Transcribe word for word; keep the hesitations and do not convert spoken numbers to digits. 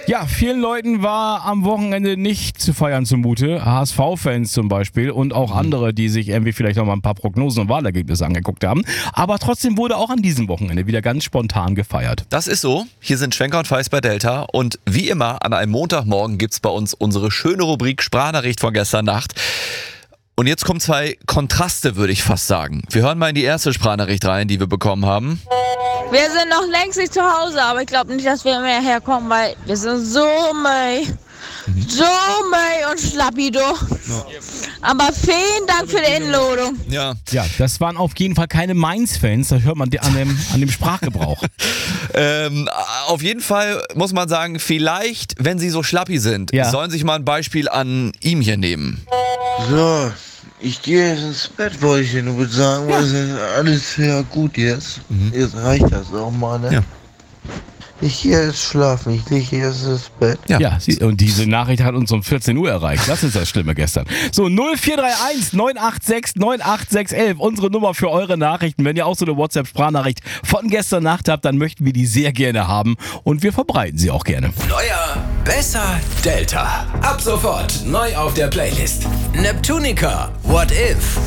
Ja, vielen Leuten war am Wochenende nicht zu feiern zumute. H S V-Fans zum Beispiel und auch andere, die sich irgendwie vielleicht noch mal ein paar Prognosen und Wahlergebnisse angeguckt haben. Aber trotzdem wurde auch an diesem Wochenende wieder ganz spontan gefeiert. Das ist so. Hier sind Schwenker und Feist bei Delta. Und wie immer, an einem Montagmorgen gibt's bei uns unsere schöne Rubrik Sprachnachricht von gestern Nacht. Und jetzt kommen zwei Kontraste, würde ich fast sagen. Wir hören mal in die erste Sprachnachricht rein, die wir bekommen haben. Wir sind noch längst nicht zu Hause, aber ich glaube nicht, dass wir mehr herkommen, weil wir sind so mei. So mei und schlappido. Ja. Aber vielen Dank für die Inladung. Ja. Ja, das waren auf jeden Fall keine Mainz-Fans, das hört man an dem, an dem Sprachgebrauch. ähm, auf jeden Fall muss man sagen, vielleicht, wenn sie so schlappi sind, Ja. sollen sich mal ein Beispiel an ihm hier nehmen. So, ich gehe jetzt ins Bett, wollte ich dir nur sagen, weil es ist alles sehr gut jetzt. Mhm. Jetzt reicht das auch mal, ne? Ja. Ich gehe jetzt schlafen, ich lege jetzt ins Bett. Ja. Ja, sie, und diese Nachricht hat uns um vierzehn Uhr erreicht. Das ist das Schlimme gestern. So, null vier drei eins neun acht sechs neun acht sechs eins, unsere Nummer für eure Nachrichten. Wenn ihr auch so eine WhatsApp-Sprachnachricht von gestern Nacht habt, dann möchten wir die sehr gerne haben und wir verbreiten sie auch gerne. Neuer, besser, Delta. Ab sofort neu auf der Playlist. Neptunica, What If?